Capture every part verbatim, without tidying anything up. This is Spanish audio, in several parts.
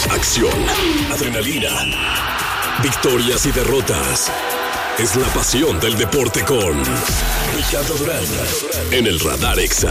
Acción, adrenalina, victorias y derrotas. Es la pasión del deporte con Ricardo Durán en el Radar Exa.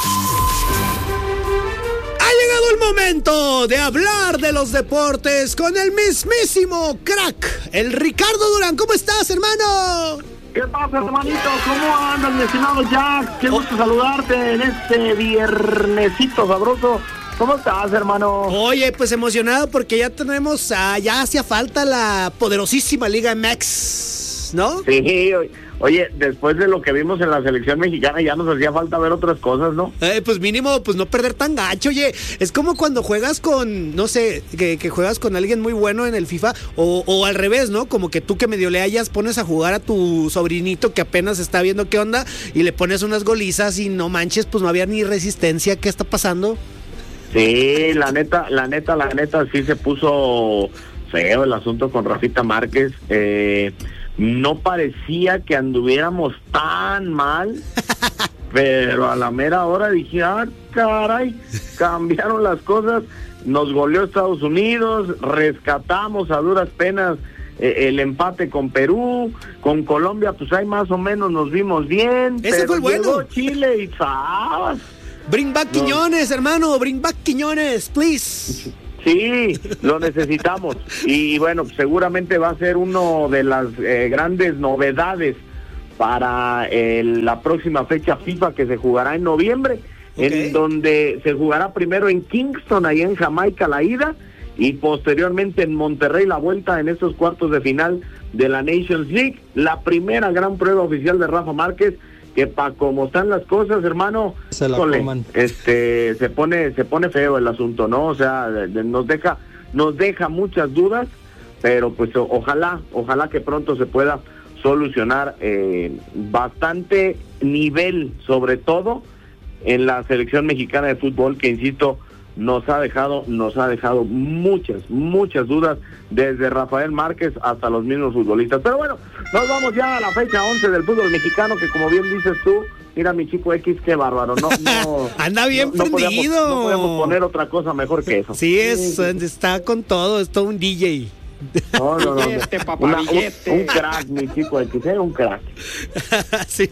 Ha llegado el momento de hablar de los deportes con el mismísimo crack, el Ricardo Durán. ¿Cómo estás, hermano? ¿Qué pasa, hermanito? ¿Cómo andas, mi estimado Jack? Qué gusto saludarte en este viernesito sabroso. ¿Cómo estás, hermano? Oye, pues emocionado porque ya tenemos, ah, ya hacía falta la poderosísima Liga M X, ¿no? Sí, oye, después de lo que vimos en la selección mexicana ya nos hacía falta ver otras cosas, ¿no? Eh, pues mínimo, pues no perder tan gacho, oye. Es como cuando juegas con, no sé, que, que juegas con alguien muy bueno en el FIFA o, o al revés, ¿no? Como que tú que medio le hayas, pones a jugar a tu sobrinito que apenas está viendo qué onda y le pones unas golizas y no manches, pues no había ni resistencia. ¿Qué está pasando? Sí, la neta, la neta, la neta, sí se puso feo el asunto con Rafita Márquez. Eh, no parecía que anduviéramos tan mal, pero a la mera hora dije, ah, caray, cambiaron las cosas. Nos goleó Estados Unidos, rescatamos a duras penas eh, el empate con Perú, con Colombia, pues ahí más o menos nos vimos bien. Ese pero fue el bueno. Llegó Chile y ¡sabas! Bring back No. Quiñones, hermano, bring back Quiñones, please. Sí, lo necesitamos. Y bueno, seguramente va a ser una de las eh, grandes novedades para eh, la próxima fecha FIFA que se jugará en noviembre, Okay. en donde se jugará primero en Kingston, ahí en Jamaica, la ida, y posteriormente en Monterrey la vuelta en estos cuartos de final de la Nations League. La primera gran prueba oficial de Rafa Márquez, que para como están las cosas, hermano, se la híjole, coman. este se pone se pone feo el asunto, ¿no? O sea, de- de- nos deja nos deja muchas dudas, pero pues o- ojalá ojalá que pronto se pueda solucionar eh, bastante nivel, sobre todo en la selección mexicana de fútbol, que insisto, nos ha dejado nos ha dejado muchas muchas dudas, desde Rafael Márquez hasta los mismos futbolistas. Pero bueno, nos vamos ya a la fecha once del fútbol mexicano, que como bien dices tú, mira mi chico X, qué bárbaro, no, no Anda bien no, no podíamos- prendido. no podemos poner otra cosa mejor que eso. Sí, es, está con todo, es todo un D J. No, no, no, Billete, papá, Una- un, billete. un crack, mi chico X, ¿eh? Un crack. Sí,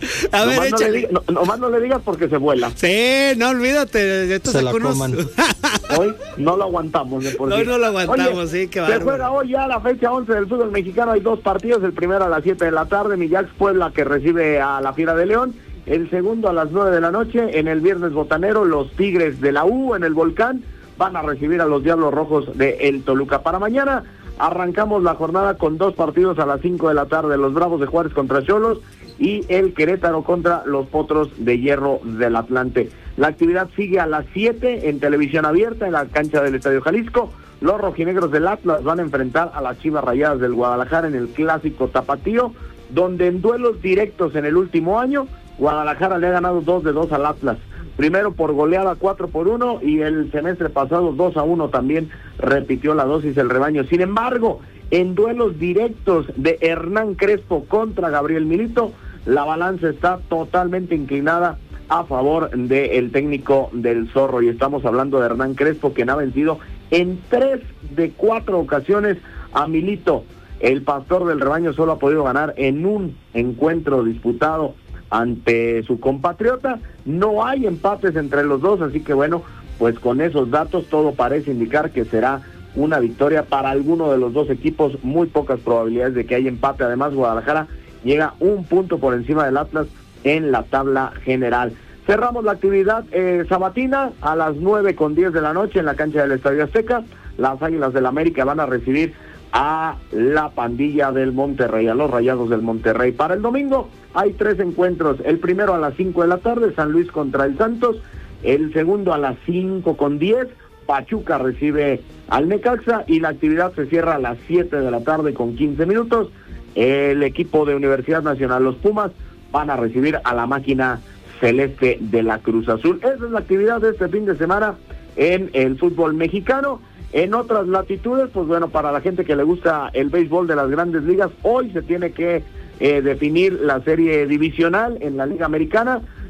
a ver, Nomás no, le échale. diga- no, nomás no le digas porque se vuela. Sí, no olvídate, ya te Se sacó la unos- coman. Hoy no lo aguantamos de por Hoy sí. no lo aguantamos, Oye, sí, qué se bárbaro. juega hoy ya la fecha once del fútbol mexicano. Hay dos partidos, el primero a las siete de la tarde, Millax Puebla, que recibe a la Fiera de León. El segundo a las nueve de la noche, en el Viernes Botanero, los Tigres de la U en el Volcán van a recibir a los Diablos Rojos de el Toluca. Para mañana arrancamos la jornada con dos partidos a las cinco de la tarde, los Bravos de Juárez contra Xolos y el Querétaro contra los Potros de Hierro del Atlante. La actividad sigue a las siete en televisión abierta en la cancha del Estadio Jalisco. Los rojinegros del Atlas van a enfrentar a las Chivas Rayadas del Guadalajara en el clásico tapatío, donde en duelos directos en el último año, Guadalajara le ha ganado dos de dos al Atlas. Primero por goleada cuatro por uno y el semestre pasado dos a uno también repitió la dosis el rebaño. Sin embargo, en duelos directos de Hernán Crespo contra Gabriel Milito, la balanza está totalmente inclinada a favor del técnico del Zorro, y estamos hablando de Hernán Crespo, quien ha vencido en tres de cuatro ocasiones a Milito. El pastor del rebaño solo ha podido ganar en un encuentro disputado ante su compatriota. No hay empates entre los dos, así que bueno, pues con esos datos todo parece indicar que será una victoria para alguno de los dos equipos. Muy pocas probabilidades de que haya empate. Además, Guadalajara llega un punto por encima del Atlas en la tabla general. Cerramos la actividad eh, sabatina a las nueve con diez de la noche en la cancha del Estadio Azteca. Las Águilas del América van a recibir a la pandilla del Monterrey, a los Rayados del Monterrey. Para el domingo hay tres encuentros. El primero a las cinco de la tarde, San Luis contra el Santos. El segundo a las cinco con diez, Pachuca recibe al Necaxa, y la actividad se cierra a las siete de la tarde con quince minutos. El equipo de Universidad Nacional, los Pumas, van a recibir a la máquina celeste de la Cruz Azul. Esa es la actividad de este fin de semana en el fútbol mexicano. En otras latitudes, pues bueno, para la gente que le gusta el béisbol de las grandes ligas, hoy se tiene que eh, definir la serie divisional en la Liga Americana.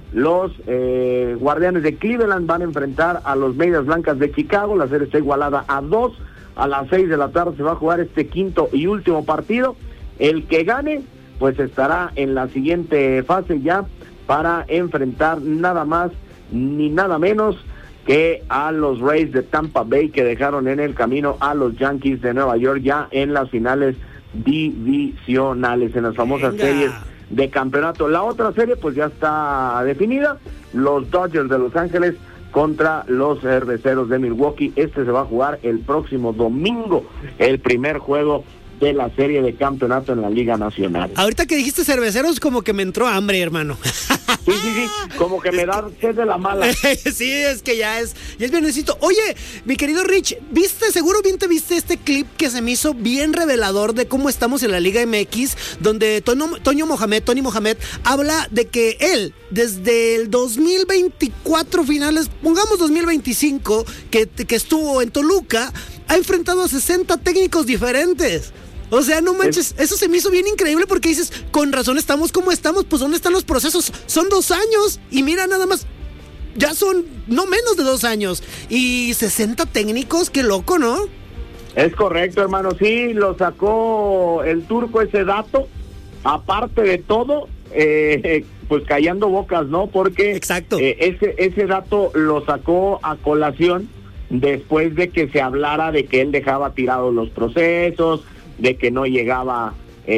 los eh, Guardianes de Cleveland van a enfrentar a los Medias Blancas de Chicago. La serie está igualada a dos. A las seis de la tarde se va a jugar este quinto y último partido. El que gane, pues estará en la siguiente fase ya para enfrentar nada más ni nada menos que a los Rays de Tampa Bay, que dejaron en el camino a los Yankees de Nueva York ya en las finales divisionales, en las famosas Venga. series de campeonato. La otra serie pues ya está definida, los Dodgers de Los Ángeles contra los Cerveceros de Milwaukee. Este se va a jugar el próximo domingo, el primer juego de la serie de campeonato en la Liga Nacional. Ahorita que dijiste Cerveceros, como que me entró hambre, hermano. Sí, sí, sí, como que me da sed de la mala. Sí, es que ya es, ya es viernesito. Oye, mi querido Rich, ¿viste, seguro bien te viste este clip que se me hizo bien revelador de cómo estamos en la Liga M X, donde Toño, Toño Mohamed, Tony Mohamed, habla de que él, desde el dos mil veinticuatro finales, pongamos dos mil veinticinco, que, que estuvo en Toluca, ha enfrentado a sesenta técnicos diferentes? O sea, no manches, eso se me hizo bien increíble porque dices, con razón estamos como estamos, pues ¿dónde están los procesos? Son dos años y mira nada más, ya son no menos de dos años y sesenta técnicos, qué loco, ¿no? Es correcto, hermano, sí, lo sacó el turco ese dato, aparte de todo, eh, pues callando bocas, ¿no? Porque Exacto. Eh, ese, ese dato lo sacó a colación después de que se hablara de que él dejaba tirados los procesos, de que no llegaba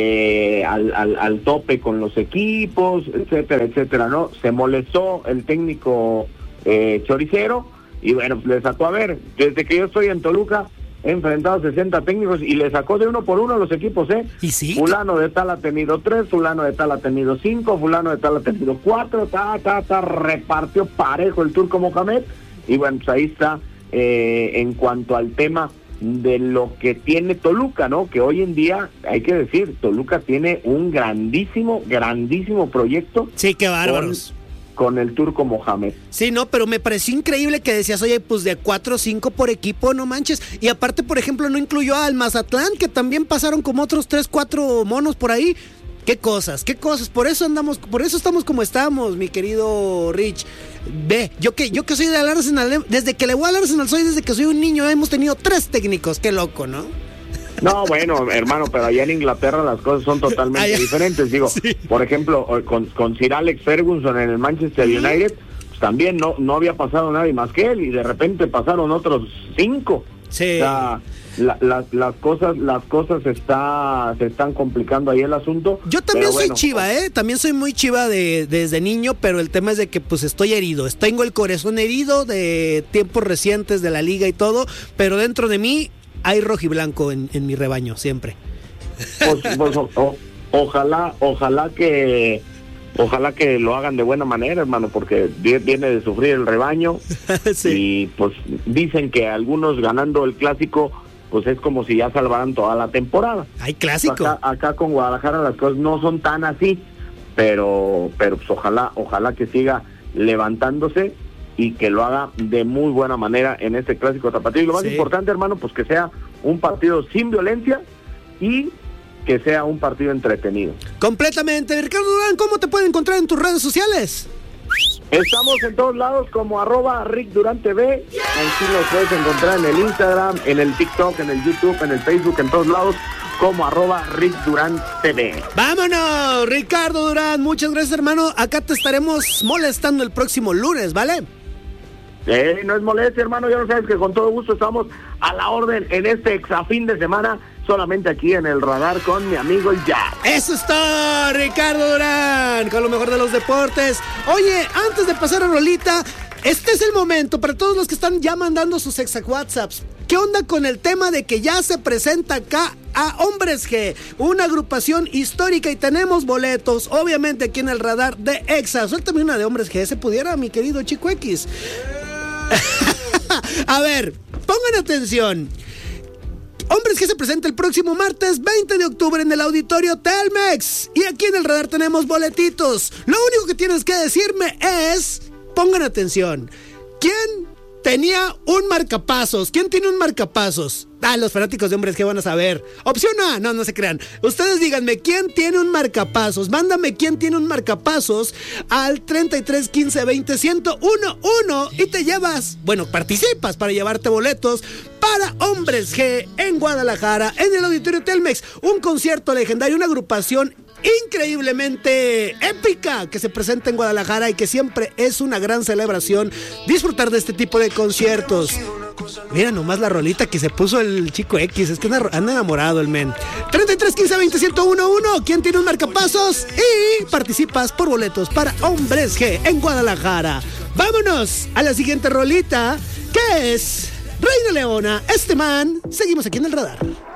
eh, al, al, al tope con los equipos, etcétera, etcétera, ¿no? Se molestó el técnico eh, choricero y bueno, le sacó, a ver, desde que yo estoy en Toluca he enfrentado a sesenta técnicos y le sacó de uno por uno a los equipos, ¿eh? ¿Y sí? Fulano de tal ha tenido tres, fulano de tal ha tenido cinco, fulano de tal ha tenido cuatro, ta, ta, ta, repartió parejo el turco Mohamed y bueno, pues ahí está eh, en cuanto al tema de lo que tiene Toluca, ¿no? Que hoy en día, hay que decir, Toluca tiene un grandísimo, grandísimo proyecto. Sí, qué bárbaros. Con, con el turco Mohamed. Sí, no, pero me pareció increíble que decías, oye, pues de cuatro o cinco por equipo, no manches. Y aparte, por ejemplo, no incluyó al Mazatlán, que también pasaron como otros tres, cuatro monos por ahí. Qué cosas, qué cosas, por eso andamos, por eso estamos como estamos, mi querido Rich. Ve, yo que yo que soy del Arsenal, desde que le voy al Arsenal soy desde que soy un niño, hemos tenido tres técnicos, qué loco, ¿no? No, bueno, hermano, pero allá en Inglaterra las cosas son totalmente allá diferentes, digo, sí. Por ejemplo, con, con Sir Alex Ferguson en el Manchester sí. United, pues también no, no había pasado nadie más que él, y de repente pasaron otros cinco. Sí. O sea, La, la, las cosas las cosas está se están complicando ahí el asunto. Yo también soy bueno. chiva, eh también soy muy chiva de desde niño, pero el tema es de que pues estoy herido, tengo el corazón herido de tiempos recientes de la liga y todo, pero dentro de mí hay rojiblanco en, en mi rebaño siempre. Pues, pues o, o, ojalá ojalá que ojalá que lo hagan de buena manera, hermano, porque viene de sufrir el rebaño. Sí. Y pues dicen que algunos ganando el clásico pues es como si ya salvaran toda la temporada. Hay clásico. Acá, acá con Guadalajara las cosas no son tan así, pero pero pues ojalá ojalá que siga levantándose y que lo haga de muy buena manera en este clásico tapatío. Y lo más sí. importante, hermano, pues que sea un partido sin violencia y que sea un partido entretenido. Completamente. Ricardo Durán, ¿cómo te pueden encontrar en tus redes sociales? Estamos en todos lados como arroba Rick Durán T V. Aquí nos puedes encontrar en el Instagram, en el TikTok, en el YouTube, en el Facebook, en todos lados como arroba Rick Durán T V. ¡Vámonos, Ricardo Durán! Muchas gracias, hermano. Acá te estaremos molestando el próximo lunes, ¿vale? Eh, no es molestia, hermano. Ya lo sabes que con todo gusto estamos a la orden en este exafín de semana, solamente aquí en el radar con mi amigo el Jack. Eso es todo, Ricardo Durán, con lo mejor de los deportes. Oye, antes de pasar a rolita, este es el momento para todos los que están ya mandando sus exa WhatsApps. ¿Qué onda con el tema de que ya se presenta acá a Hombres G, una agrupación histórica y tenemos boletos, obviamente aquí en el radar de Exa? Suéltame una de Hombres G, se pudiera, mi querido Chico X. A ver, pongan atención. Hombres G se presenta el próximo martes veinte de octubre en el auditorio Telmex. Y aquí en el radar tenemos boletitos. Lo único que tienes que decirme es, pongan atención, ¿quién tenía un marcapasos. ¿Quién tiene un marcapasos? Ah, los fanáticos de Hombres G van a saber. Opción A, no, no se crean. Ustedes díganme, ¿quién tiene un marcapasos? Mándame quién tiene un marcapasos al treinta y tres quince veinte ciento uno y te llevas, bueno, participas para llevarte boletos para Hombres G en Guadalajara, en el Auditorio Telmex. Un concierto legendario, una agrupación increíblemente épica que se presenta en Guadalajara y que siempre es una gran celebración disfrutar de este tipo de conciertos. Mira nomás la rolita que se puso el chico X, es que anda enamorado el men. treinta y tres quince veinte ciento uno, ¿quién tiene un marcapasos? Y participas por boletos para Hombres G en Guadalajara. Vámonos a la siguiente rolita, que es Reina Leona, este man. Seguimos aquí en el radar.